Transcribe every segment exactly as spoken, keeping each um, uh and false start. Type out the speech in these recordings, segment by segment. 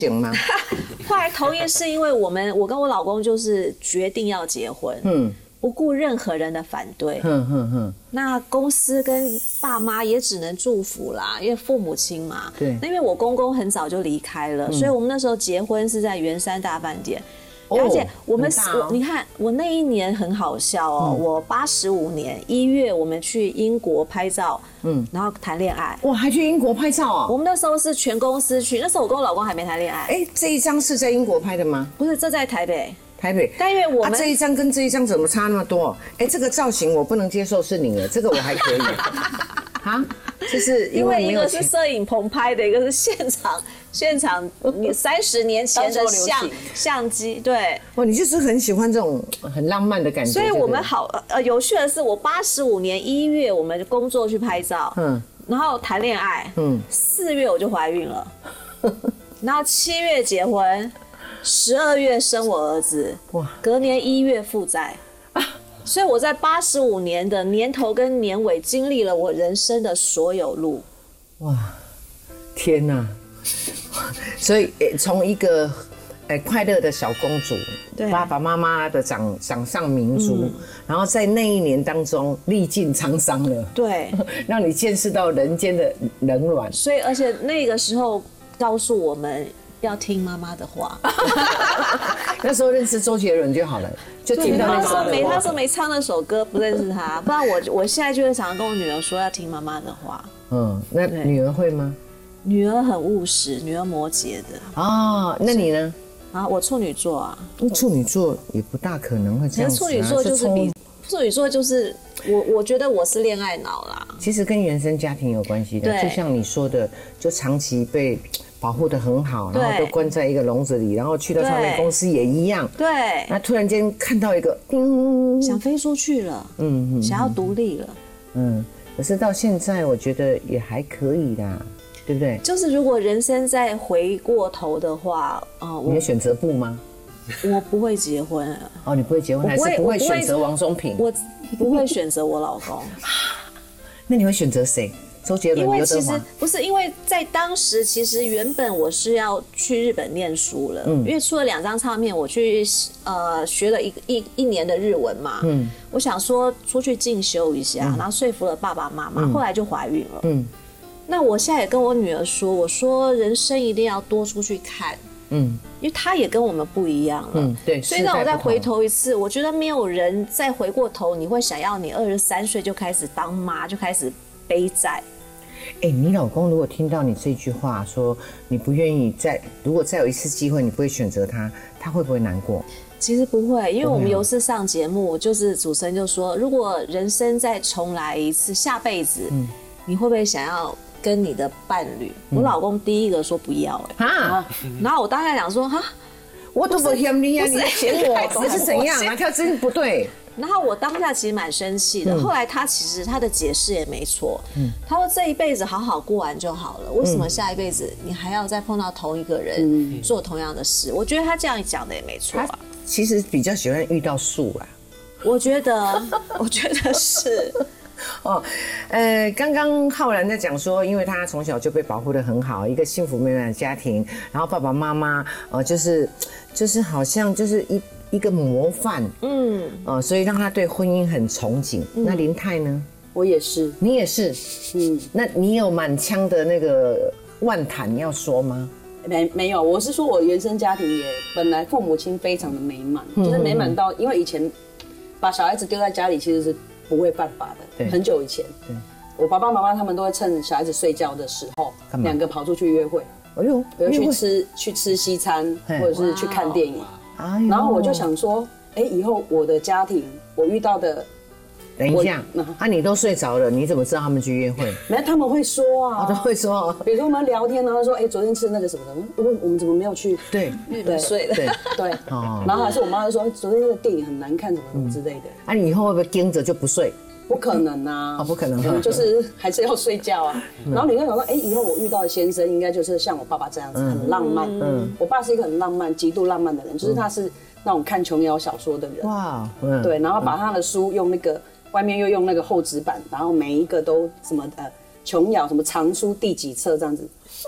行吗？ 后来同意是因为我们，我跟我老公就是决定要结婚，嗯，不顾任何人的反对，嗯嗯嗯。那公司跟爸妈也只能祝福啦，因为父母亲嘛， 对。 那因为我公公很早就离开了，嗯、所以我们那时候结婚是在圆山大饭店。而且我们，哦、我你看我那一年很好笑哦，嗯、我八十五年一月我们去英国拍照，嗯，然后谈恋爱。 哇，还去英国拍照啊？ 我们那时候是全公司去，那时候我跟我老公还没谈恋爱。 哎，这一张是在英国拍的吗？ 不是，这在台北。 台北， 但因为我们、 啊、这一张跟这一张怎么差那么多？哎，这个造型我不能接受，是你的，这个我还可以。啊，就是因为一个是摄影棚拍的，一个是现场现场，你三十年前的相相机，对。 哦，你就是很喜欢这种很浪漫的感觉。 所以我们好呃有趣的是，我八十五年一月我们工作去拍照，嗯，然后谈恋爱，嗯，四月我就怀孕了，然后七月结婚。十二月生我儿子，哇！隔年一月负债，啊、所以我在八十五年的年头跟年尾经历了我人生的所有路。 哇，天哪！所以从一个呃快乐的小公主，爸爸妈妈的掌掌上明珠，嗯、然后在那一年当中历尽沧桑了， 对， 让你见识到人间的冷暖。 所以，而且那个时候告诉我们。要听妈妈的话。 那时候认识周杰伦就好了，就听到那他说没，他说没唱那首歌，不认识他。不然我我现在就会常常跟我女儿说要听妈妈的话。 嗯，那女儿会吗？ 女儿很务实，女儿摩羯的。 哦，那你呢？ 啊，我处女座啊。 处女座也不大可能会这样子、啊。 处女座就是比处女座就是我，我觉得我是恋爱脑啦。 其实跟原生家庭有关系的，就像你说的，就长期被保护得很好，然后都关在一个笼子里，然后去到唱片公司也一样。 对。 那突然间看到一个，嗯， 想飞出去了，嗯嗯，想要独立了， 嗯。可是到现在，我觉得也还可以啦，对不对？ 就是如果人生再回过头的话， 呃，你会选择不吗？ 我不会结婚。 哦，你不会结婚，还是不会选择王中平？ 我不会选择我老公。 那你会选择谁？周杰伦、刘德华？ 不是，因为在当时，其实原本我是要去日本念书了，嗯，因为出了两张唱片，我去呃学了一一一年的日文嘛，嗯，我想说出去进修一下，嗯、然后说服了爸爸妈妈，嗯、后来就怀孕了，嗯，那我现在也跟我女儿说，我说人生一定要多出去看，嗯，因为她也跟我们不一样了，嗯，对，所以让我再回头一次，我觉得没有人再回过头，你会想要你二十三岁就开始当妈，就开始背债。 哎、欸，你老公如果听到你这句话，说你不愿意再，如果再有一次机会，你不会选择他，他会不会难过？ 其实不会，因为我们有一次上节目，就是主持人就说，如果人生再重来一次，下辈子，嗯、你会不会想要跟你的伴侣？嗯、我老公第一个说不要、欸，哎，啊，然后我当下想说，哈， 我都不嫌你啊，你嫌我，这是怎样啊？他真不对。 然后我当下其实蛮生气的，嗯、后来他其实他的解释也没错，嗯、他说这一辈子好好过完就好了，为什么下一辈子你还要再碰到同一个人、嗯、做同样的事？我觉得他这样讲的也没错啊。 其实比较喜欢遇到树啊， 我觉得，我觉得是。 哦，呃，刚刚浩然在讲说，因为他从小就被保护得很好，一个幸福美满的家庭，然后爸爸妈妈，呃，就是就是好像就是一。一个模范，嗯，呃，所以让他对婚姻很憧憬。嗯、那林太呢？ 我也是， 你也是，嗯，那你有满腔的那个万谈要说吗？ 没没有，我是说我原生家庭也本来父母亲非常的美满，嗯、就是美满到，因为以前把小孩子丢在家里其实是不会犯法的，对，很久以前，对，我爸爸妈妈他们都会趁小孩子睡觉的时候，两个跑出去约会，哎呦，比如去吃去吃西餐，或者是去看电影。然后我就想说，哎，以后我的家庭，我遇到的， 等一下，啊，你都睡着了，你怎么知道他们去约会？ 没有，他们会说啊， 他会说， 比如说我们聊天，然后说，哎，昨天吃那个什么什么，我我们怎么没有去？ 对， 对，睡了， 对对，哦，然后还是我妈就说，昨天那个电影很难看，什么什么之类的。 啊，你以后会不会盯着就不睡？ 不可能啊， 哦，不可能， 就是还是要睡觉啊。然后你会想说，哎，以后我遇到的先生应该就是像我爸爸这样子，很浪漫。嗯，我爸是一个很浪漫、极度浪漫的人，就是他是那种看琼瑶小说的人。哇，对，然后把他的书用那个外面又用那个厚纸板，然后每一个都什么呃琼瑶什么藏书第几册这样子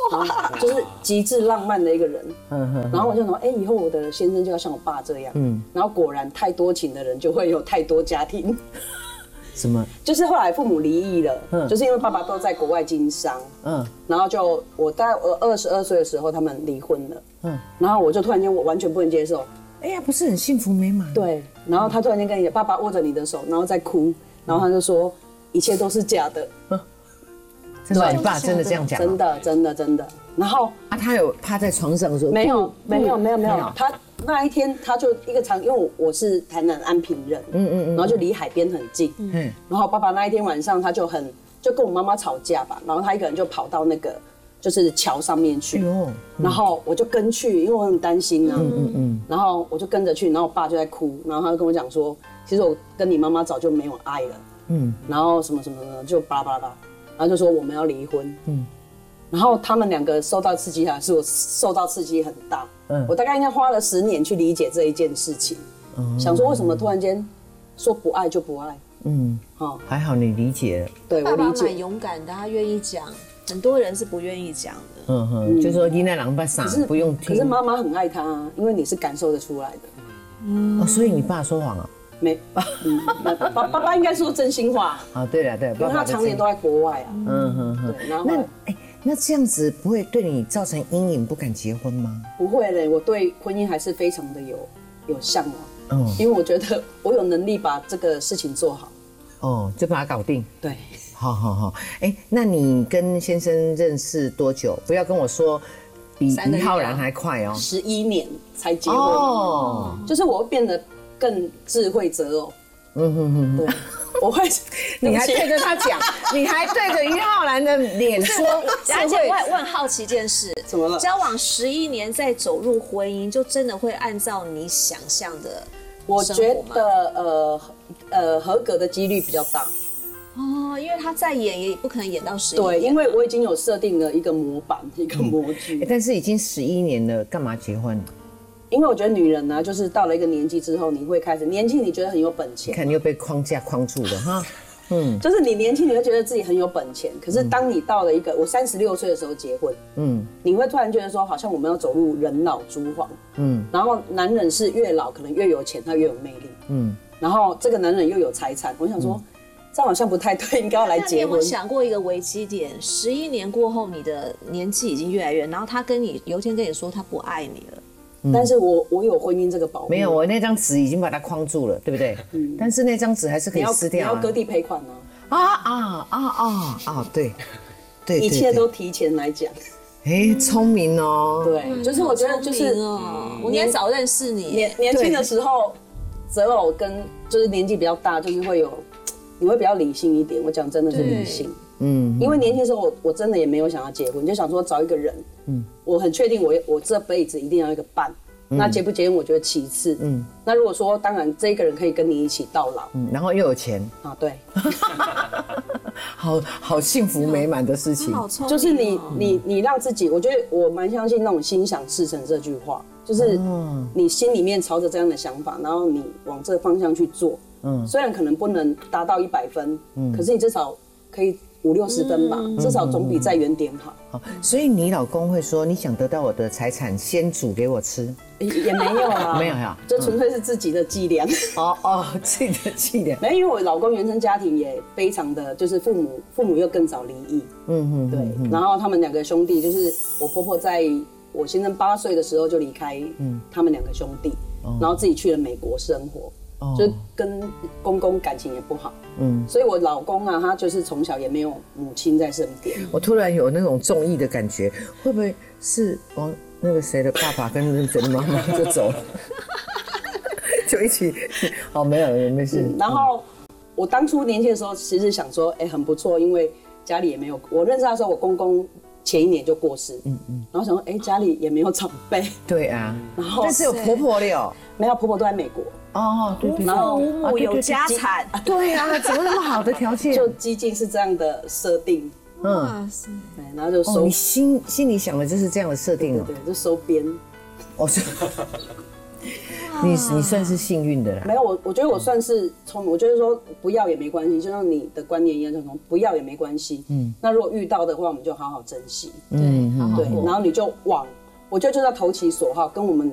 就是极致浪漫的一个人。然后我就说，哎，以后我的先生就要像我爸这样。嗯，然后果然太多情的人就会有太多家庭。 什么？ 就是后来父母离异了，嗯，就是因为爸爸都在国外经商，嗯，然后就我大概我二十二岁的时候，他们离婚了，嗯，然后我就突然间我完全不能接受， 哎呀，不是很幸福美满？ 对，然后他突然间跟你爸爸握着你的手，然后再哭，然后他就说一切都是假的，嗯， 真的，你爸真的这样讲？ 真的，真的，真的。然后啊，他有趴在床上说没有，没有，没有，没有，他。那一天，他就一个长，因为我我是台南安平人，嗯嗯嗯，然后就离海边很近，嗯，然后爸爸那一天晚上他就很就跟我妈妈吵架吧，然后他一个人就跑到那个就是桥上面去，嗯、然后我就跟去，因为我很担心啊，嗯嗯嗯，然后我就跟着去，然后我爸就在哭，然后他就跟我讲说，其实我跟你妈妈早就没有爱了，嗯，然后什么什么的就巴拉巴拉巴拉，然后就说我们要离婚，嗯。然后他们两个受到刺激还是我受到刺激很大，嗯，我大概应该花了十年去理解这一件事情，嗯，想说为什么突然间说不爱就不爱，嗯， 好，还好你理解了， 对我理解， 蛮勇敢的，他愿意讲，很多人是不愿意讲的， 嗯哼，就说你那两把傻不用听， 可是妈妈很爱他啊，因为你是感受得出来的， 嗯，哦，所以你爸说谎啊？ 没，嗯，爸爸爸爸应该说真心话啊，对了对， 因为他常年都在国外啊，嗯哼哼，对，然后那哎。那这样子不会对你造成阴影，不敢结婚吗？ 不会嘞，我对婚姻还是非常的有有向往，嗯，因为我觉得我有能力把这个事情做好， 哦，就把它搞定。 对， 好好好，哎，那你跟先生认识多久？不要跟我说比于浩然还快哦， 十一年才结婚哦，就是我会变得更智慧择偶，嗯哼哼，对。我会， 你还对着他讲，你还对着于浩然的脸说。 而且我我很好奇一件事， 怎么了？ 交往十一年再走入婚姻，就真的会按照你想象的我觉得呃呃合格的几率比较大。 哦，因为他再演也不可能演到十一年。 对，因为我已经有设定了一个模板，一个模具、嗯。 但是已经十一年了，干嘛结婚？ 因为我觉得女人呢、啊，就是到了一个年纪之后，你会开始年轻，你觉得很有本钱， 看你又被框架框住了哈。 嗯，就是你年轻，你会觉得自己很有本钱，可是当你到了一个我三十六岁的时候结婚，嗯，你会突然觉得说，好像我们要走入人老珠黄，嗯，然后男人是越老可能越有钱，他越有魅力，嗯，然后这个男人又有财产，我想说。嗯这样好像不太对，应该要来结婚。那你有没有想过一个危机点？十一年过后，你的年纪已经越来越，然后他跟你有一天跟你说他不爱你了， 嗯、但是我我有婚姻这个保护。 没有，我那张纸已经把它框住了，对不对？嗯。但是那张纸还是可以撕掉、啊。 你要割地赔款呢、 啊？啊啊啊啊啊！对，对， 一切都提前来讲。 哎，聪明哦。 对，就是我觉得就是哦，我应该早认识你。 年年轻的时候，择偶跟就是年纪比较大，就是会有。你会比较理性一点，我讲真的是理性，嗯，因为年轻的时候我我真的也没有想要结婚，就想说找一个人，嗯，我很确定我我这辈子一定要一个伴，嗯、那结不结婚我觉得其次，嗯，那如果说当然这个人可以跟你一起到老， 嗯，然后又有钱啊，对， 好好幸福美满的事情， 好聪明哦、 就是你你你让自己，我觉得我蛮相信那种心想事成这句话，就是你心里面朝着这样的想法，然后你往这个方向去做。嗯，虽然可能不能达到一百分，嗯，可是你至少可以五六十分吧，嗯、至少总比在原点好。 好，所以你老公会说，你想得到我的财产，先煮给我吃， 也, 也没有啊， 没有呀， 就纯粹是自己的伎俩。 哦哦，自己的伎俩。 没，因为我老公原生家庭也非常的，就是父母父母又更早离异，嗯嗯，对，嗯然后他们两个兄弟，就是我婆婆在我先生八岁的时候就离开，嗯，他们两个兄弟，嗯、然后自己去了美国生活。就跟公公感情也不好，嗯，所以我老公啊，他就是从小也没有母亲在身边。 我突然有那种综艺的感觉，会不会是王那个谁的爸爸跟谁的妈妈就走了，就一起？哦，没有，没事。 嗯、然后我当初年轻的时候，其实想说，哎、欸，很不错，因为家里也没有。我认识他的时候，我公公前一年就过世，嗯嗯，然后想说，哎、欸，家里也没有长辈。 对啊，然后但是有婆婆的哦， 没有婆婆都在美国。 哦，对对， 然后无母有家产， 对啊，怎么那么好的条件？ 就激进是这样的设定，嗯，对，然后就收， 你心心里想的就是这样的设定哦， 对，就收编， 哦是， 你你算是幸运的啦。 没有，我我觉得我算是聪明。我觉得说不要也没关系，就像你的观念一样，就说不要也没关系。嗯，那如果遇到的话，我们就好好珍惜。 对，好好对， 过。 然后你就往，我觉得就是要投其所好，跟我们